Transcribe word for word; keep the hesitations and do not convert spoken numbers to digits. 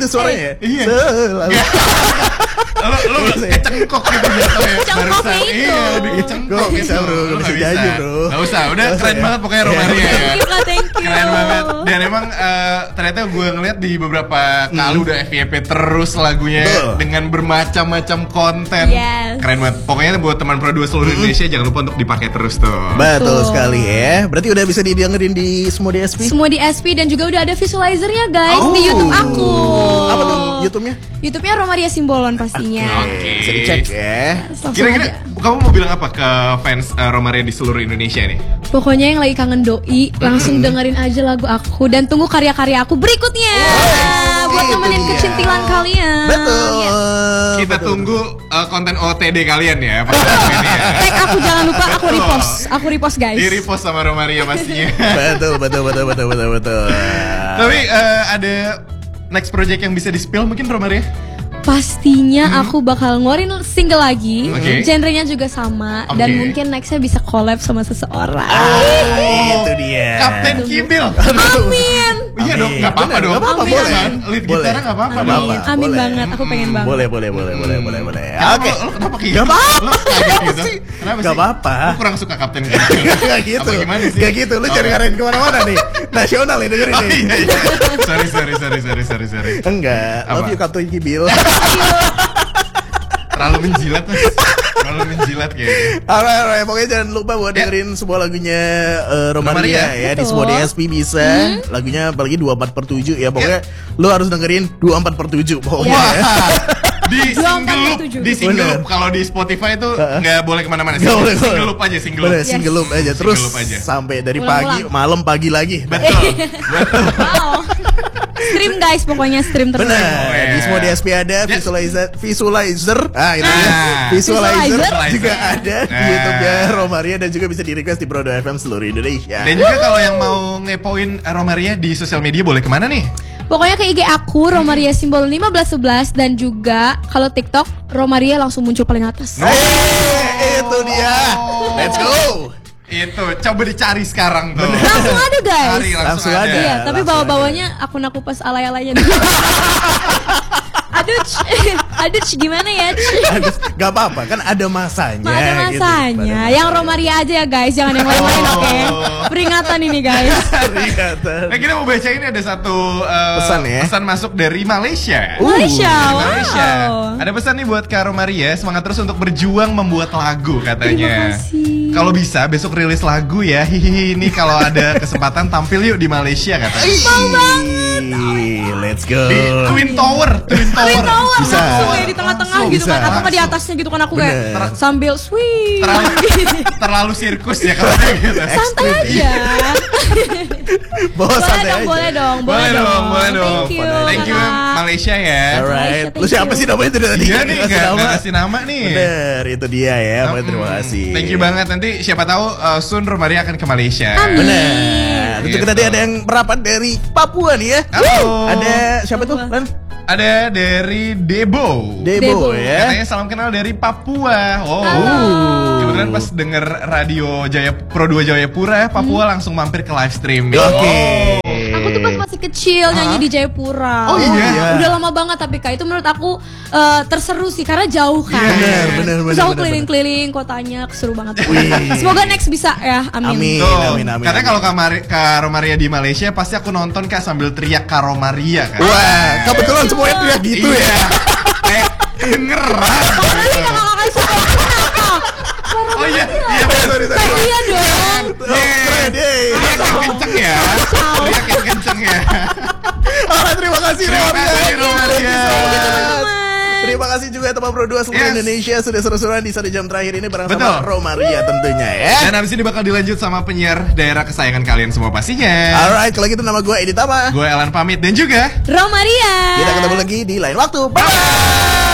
gitu suaranya. Iya. Selalu. Lo lo kecengkok gitu jatuhnya. Cengkoknya itu. Iya, lebih kecengkok Gak bisa, gitu. bro. Gak Lo bisa nggak nyanyi, bro. Gak usah, udah Gak keren usah, banget ya. pokoknya Romaria ya. Thank you, Kak, thank you. Keren banget. Dan emang eh, ternyata gue ngeliat di beberapa kali udah F Y P terus lagunya Betul. dengan bermacam-macam konten. Yes. Keren banget. Pokoknya buat teman Pro dua seluruh Indonesia jangan lupa untuk dipakai terus tuh. Betul Tuh. sekali ya. Berarti udah bisa didengerin di semua D S P? Semua di S P dan juga udah ada visualizernya guys Oh. di YouTube aku. Apa tuh YouTube-nya? YouTube-nya Romaria Simbolon pastinya. Oke. Bisa dicek ya. Langsung Kira-kira aja. kamu mau bilang apa ke fans uh, Romaria di seluruh Indonesia nih? Pokoknya yang lagi kangen doi langsung dengerin aja lagu aku dan tunggu karya-karya aku berikutnya. Buat itu nemenin dia. kecintilan kalian. Betul. Yes. Kita Betul. tunggu uh, konten O T D kalian ya pas lagu ini ya. Tag aku jangan lupa aku repost. Aku repost guys. Di repost sama Romaria pastinya. Betul, betul, betul, betul, betul, betul. Tapi uh, ada next project yang bisa di-spill mungkin Romaria? Pastinya aku bakal ngeluarin single lagi. Oke. Genrenya juga sama dan Oke. mungkin nextnya bisa collab sama seseorang. Ah, itu dia. Kapten Kibil. Amin. Iya dong, Amin. nggak apa-apa Bener, dong. nggak apa-apa, Amin, boleh. Kan, lead Boleh. gitarnya nggak apa-apa Nggak dong. apa-apa. Amin boleh. banget, aku pengen banget. Boleh, boleh, boleh, boleh, boleh, boleh. Kenapa Oke. lo, lo kenapa kayak Gak gitu? apa-apa. Lo kaget gitu? sih? Kenapa Gak sih? apa-apa. Lo kurang suka Kapten Kibil. Gak gitu. Apa gimana sih? Gak gitu. Lu jangan ngarahin kemana-mana nih. Nasional nih dengerin Oh nih. iya iya. Sorry sorry sorry sorry sorry sorry. Enggak. Love Apa? you Kapten Kibil. Terlalu menjilat mas. Terlalu menjilat kayaknya. Alright, alright. Pokoknya jangan lupa buat Ya. dengerin sebuah lagunya uh, Romaria Romaria, ya di betul. semua D S P bisa. Lagunya apalagi dua puluh empat per tujuh ya. Pokoknya lu harus dengerin dua puluh empat per tujuh pokoknya. Wah. ya. Di Dua single empat loop, tujuh. di single Bener. loop kalau di Spotify itu Heeh. nggak boleh kemana-mana. Nggak boleh, Single boleh. loop aja, single Bener, loop. single loop aja terus Single loop aja. sampai dari Ulang-ulang. pagi, malam, pagi lagi. Betul. Wow. Stream guys, pokoknya stream terus. Benar. Oh, ya. Di semua D S P ada Ya. visualizer, visualizer. Ah, itu ya. Ah. Visualizer, Visualizer. juga ada di Ah. YouTube-nya Romaria dan juga bisa di request di Pro dua F M seluruh Indonesia. Dan juga kalau yang mau ngepoin Romaria di sosial media boleh kemana nih? Pokoknya ke I G aku Romaria Simbol lima belas sebelas dan juga kalau TikTok Romaria langsung muncul paling atas. Eh, itu dia. Let's go. Itu coba dicari sekarang tuh. Langsung ada guys. Cari, Langsung langsung, ada. ada. Iya, tapi langsung bawa-bawanya akun aku pas alay-alaynya. Aduh, Ci. aduh Ci, gimana ya? Ci? Aduh, gak apa-apa kan ada masanya. Ma, ada gitu. masanya. Ada Yang Romaria aja ya guys, jangan yang lain-lain Oh. oke. Peringatan ini guys. Peringatan. Nah kita mau baca ini ada satu uh, Pesan ya? pesan masuk dari Malaysia. Uh, Malaysia, Dari wow. Malaysia. Ada pesan nih buat Kak Romaria, semangat terus untuk berjuang membuat lagu katanya. Terima kasih. Kalau bisa besok rilis lagu ya. Hihihi, ini kalau ada kesempatan tampil yuk di Malaysia katanya. Mau banget. Let's go. Di Twin Tower, Twin Tower. Twin Tower Bisa. langsung ya di tengah-tengah Langsung, gitu kan, bisa. atau nggak di atasnya gitu kan aku kayak Bener. sambil sweet. Terlalu, terlalu sirkus ya kalau kayak gitu. Santai aja. Bawa Boleh santai dong, aja. boleh dong, Boleh dong, boleh dong. Thank you. Thank you Kakak. Malaysia ya. Alright. Malaysia, Lu siapa thank sih you. namanya itu tadi? Iya nih, Nggak nggak nama. nggak kasih nama nih. Bener, itu dia ya. Pokoknya terima Hmm, kasih. Thank you banget. Nanti siapa tahu uh, soon Romaria akan ke Malaysia. Amin. Bener. Tentu Gitu. kita ada yang merapat dari Papua nih ya. Halo. Ada siapa tuh? Papua. Lan? Ada dari Debo. Debo, Debo. ya. Katanya salam kenal dari Papua. Oh. Halo. Kebetulan pas denger radio Jaya Pro dua Jayapura, Papua langsung mampir ke live stream. Oke. Aku tuh pas masih kecil nyanyi di Jayapura. Oh, iya? Udah lama banget tapi Kak itu menurut aku eh, terseru sih karena jauh kan. Iya, bener, bener, Terus bener, aku bener, keliling-keliling kotanya, seru banget. Wih. Semoga next bisa ya, amin. Amin. Tuh, amin, amin, katanya amin. kalau Kak, Mari- Kak Romaria di Malaysia pasti aku nonton Kak sambil teriak Kak Romaria kan. Wah, kebetulan semuanya teriak gitu ya. Iya. Kayak kedengeran. Apalagi kakak-kakak suka kenapa? Oh iya, iya Sorry, sorry. Iya dong. Oh, keren, yeay. Teriak yang kenceng ya. Teriak yang kenceng ya. Alright, terima kasih Terima Romaria. kasih, Romaria. Teman-teman. Terima kasih juga teman Pro dua seluruh Yes. Indonesia sudah seru-seruan di satu jam terakhir ini bareng Betul. sama Romaria tentunya ya. Dan habis ini bakal dilanjut sama penyiar daerah kesayangan kalian semua pastinya. Alright, kalau gitu nama gue Edi Tama. Gue Elan pamit dan juga Romaria. Kita ketemu lagi di lain waktu. Bye.